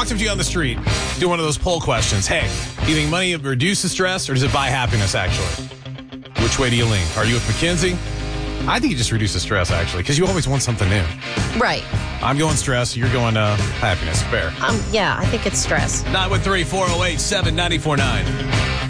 talked to you on the street, do one of those poll questions. Hey, do you think money reduces stress or does it buy happiness, actually? Which way do you lean? Are you with McKinsey? I think it just reduces stress, actually, because you always want something new. Right. I'm going stress. You're going happiness. Fair. Yeah, I think it's stress. 913-408-7949.